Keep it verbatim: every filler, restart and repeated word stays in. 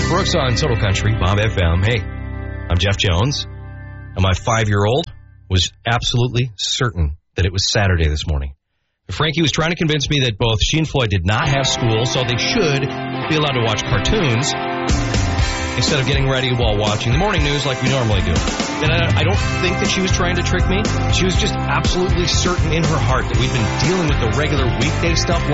Brooks on Total Country, Bob F M. Hey, I'm Jeff Jones, and my five-year-old was absolutely certain that it was Saturday this morning. Frankie was trying to convince me that both she and Floyd did not have school, so they should be allowed to watch cartoons instead of getting ready while watching the morning news like we normally do. And I, I don't think that she was trying to trick me. She was just absolutely certain in her heart that we've been dealing with the regular weekday stuff